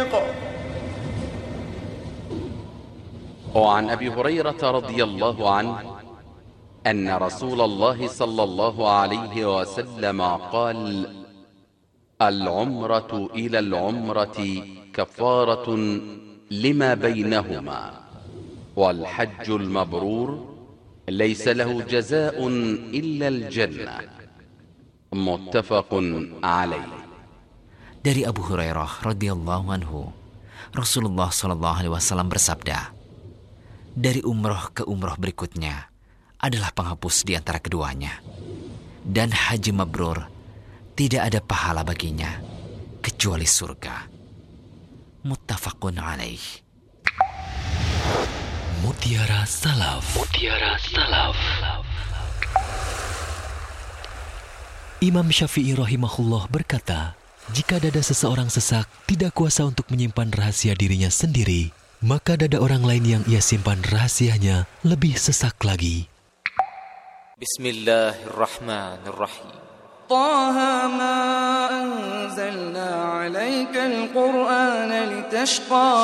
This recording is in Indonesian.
وعن أبي هريرة رضي الله عنه أن رسول الله صلى الله عليه وسلم قال: العمرة إلى العمرة كفارة لما بينهما، والحج المبرور ليس له جزاء إلا الجنة. متفق عليه. Dari Abu Hurairah radhiyallahu anhu, Rasulullah sallallahu alaihi wasallam bersabda, dari umroh ke umroh berikutnya adalah penghapus di antara keduanya, dan haji mabrur tidak ada pahala baginya kecuali surga. Muttafaqun alaih. Mutiara Salaf. Mutiara Salaf. Imam Syafi'i rahimahullah berkata, jika dada seseorang sesak tidak kuasa untuk menyimpan rahasia dirinya sendiri, maka dada orang lain yang ia simpan rahasianya lebih sesak lagi. Bismillahirrahmanirrahim. Taha ma anzalna 'alaika al-Qur'ana litashqa